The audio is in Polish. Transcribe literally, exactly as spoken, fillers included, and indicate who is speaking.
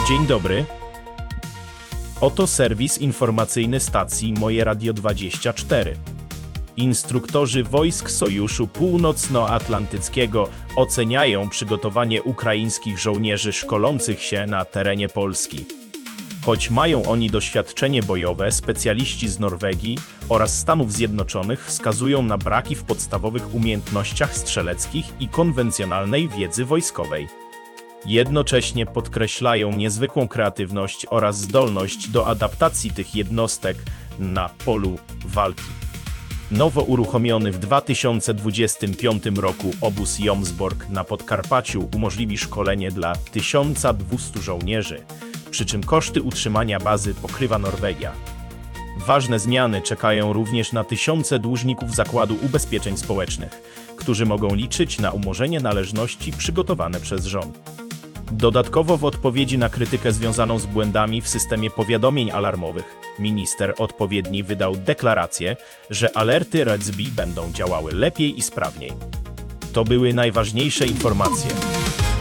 Speaker 1: Dzień dobry. Oto serwis informacyjny stacji Moje Radio dwadzieścia cztery. Instruktorzy wojsk Sojuszu Północnoatlantyckiego oceniają przygotowanie ukraińskich żołnierzy szkolących się na terenie Polski. Choć mają oni doświadczenie bojowe, specjaliści z Norwegii oraz Stanów Zjednoczonych wskazują na braki w podstawowych umiejętnościach strzeleckich i konwencjonalnej wiedzy wojskowej. Jednocześnie podkreślają niezwykłą kreatywność oraz zdolność do adaptacji tych jednostek na polu walki. Nowo uruchomiony w dwa tysiące dwudziestym piątym roku obóz Jomsborg na Podkarpaciu umożliwi szkolenie dla tysiąc dwieście żołnierzy, przy czym koszty utrzymania bazy pokrywa Norwegia. Ważne zmiany czekają również na tysiące dłużników Zakładu Ubezpieczeń Społecznych, którzy mogą liczyć na umorzenie należności przygotowane przez rząd. Dodatkowo w odpowiedzi na krytykę związaną z błędami w systemie powiadomień alarmowych, minister odpowiedni wydał deklarację, że alerty R A D S B będą działały lepiej i sprawniej. To były najważniejsze informacje.